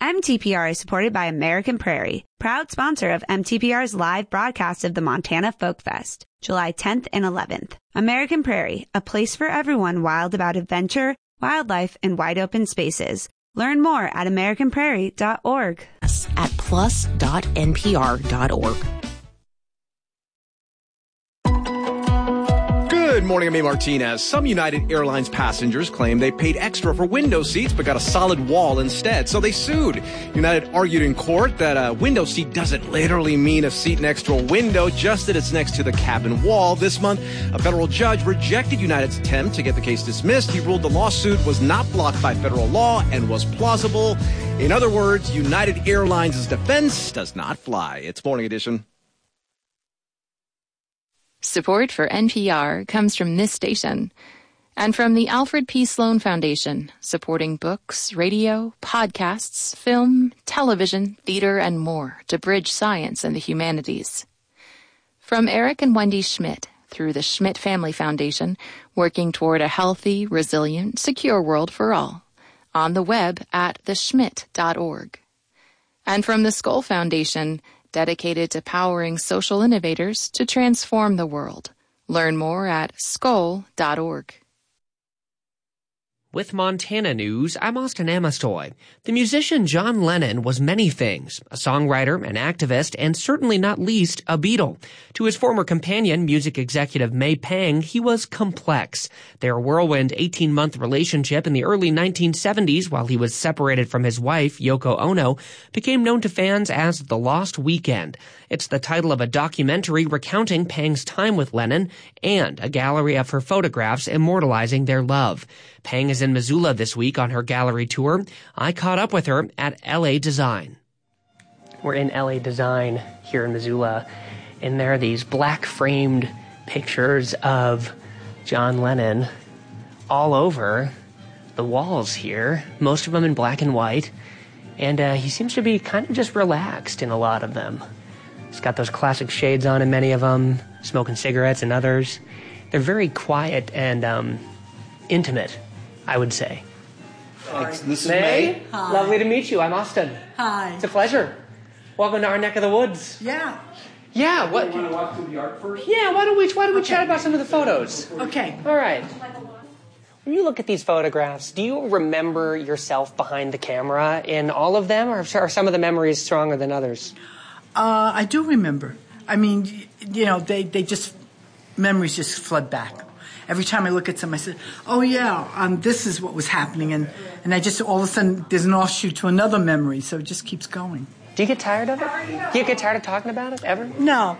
MTPR is supported by American Prairie, proud sponsor of MTPR's live broadcast of the Montana Folk Fest, July 10th and 11th. American Prairie, a place for everyone wild about adventure, wildlife, and wide open spaces. Learn more at americanprairie.org. At plus.npr.org. Good morning, I'm A. Martinez. Some United Airlines passengers claim they paid extra for window seats but got a solid wall instead, so they sued. United argued in court that a window seat doesn't literally mean a seat next to a window, just that it's next to the cabin wall. This month, a federal judge rejected United's attempt to get the case dismissed. He ruled the lawsuit was not blocked by federal law and was plausible. In other words, United Airlines' defense does not fly. It's Morning Edition. Support for NPR comes from this station and from the Alfred P. Sloan Foundation, supporting books, radio, podcasts, film, television, theater, and more to bridge science and the humanities. From Eric and Wendy Schmidt through the Schmidt Family Foundation, working toward a healthy, resilient, secure world for all. On the web at theschmidt.org. And from the Skoll Foundation, dedicated to powering social innovators to transform the world. Learn more at skoll.org. With Montana News, I'm Austin Amastoy. The musician John Lennon was many things, a songwriter, an activist, and certainly not least, a Beatle. To his former companion, music executive May Pang, he was complex. Their whirlwind 18-month relationship in the early 1970s, while he was separated from his wife, Yoko Ono, became known to fans as The Lost Weekend. It's the title of a documentary recounting Pang's time with Lennon and a gallery of her photographs immortalizing their love. Pang is in Missoula this week on her gallery tour. I caught up with her at LA Design. We're in LA Design here in Missoula, and there are these black-framed pictures of John Lennon all over the walls here, most of them in black and white, and he seems to be kind of just relaxed in a lot of them. He's got those classic shades on in many of them, smoking cigarettes in others. They're very quiet and intimate, I would say. Thanks. This is May. Hi. Lovely to meet you. I'm Austin. Hi. It's a pleasure. Welcome to our neck of the woods. Yeah. Yeah. What? You want to walk through the art first? Yeah. Why don't we chat about some of the photos? Okay. All right. When you look at these photographs, do you remember yourself behind the camera in all of them, or are some of the memories stronger than others? I do remember. I mean, you know, memories just flood back. Every time I look at them, I say, oh, yeah, this is what was happening. And I just, all of a sudden, there's an offshoot to another memory, so it just keeps going. Do you get tired of it? Do you get tired of talking about it, ever? No.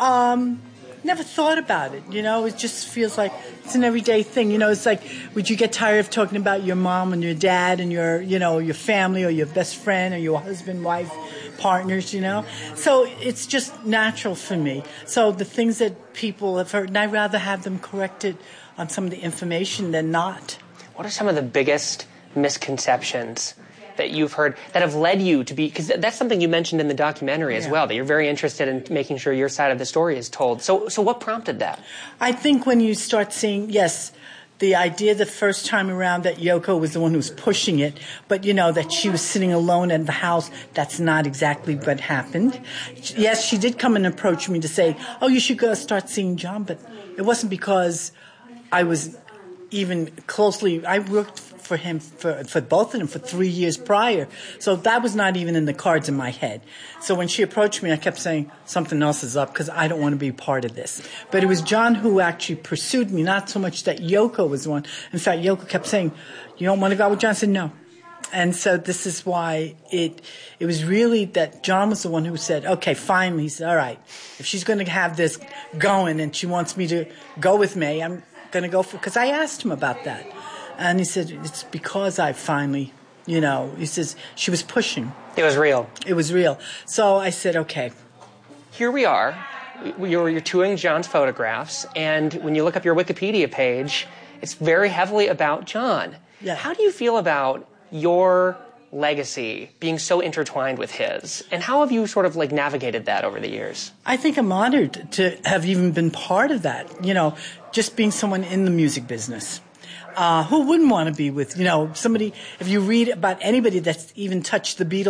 Never thought about it, you know. It just feels like it's an everyday thing. You know, it's like, would you get tired of talking about your mom and your dad and your, you know, your family or your best friend or your husband, wife, partners, you know? So it's just natural for me. So the things that people have heard, and I'd rather have them corrected on some of the information than not. What are some of the biggest misconceptions that you've heard that have led you to be, because that's something you mentioned in the documentary as well, that you're very interested in making sure your side of the story is told. So what prompted that? I think when you start seeing, yes, the idea the first time around that Yoko was the one who was pushing it, but, you know, that she was sitting alone in the house, that's not exactly what happened. Yes, she did come and approach me to say, oh, you should go start seeing John, but it wasn't because I was even closely, I worked for him, for both of them, for 3 years prior. So that was not even in the cards in my head. So when she approached me, I kept saying, something else is up because I don't want to be part of this. But it was John who actually pursued me, not so much that Yoko was the one. In fact, Yoko kept saying, you don't want to go out with John? I said, no. And so this is why it was really that John was the one who said, okay, finally, he said, all right, if she's going to have this going and she wants me to go with May, I'm going to go for, because I asked him about that. And he said, it's because I finally, you know, he says, she was pushing. It was real. It was real. So I said, okay. Here we are. You're touring John's photographs, and when you look up your Wikipedia page, it's very heavily about John. Yeah. How do you feel about your legacy being so intertwined with his? And how have you sort of like navigated that over the years? I think I'm honored to have even been part of that, you know, just being someone in the music business. Who wouldn't want to be with, you know, somebody, if you read about anybody that's even touched the Beatles,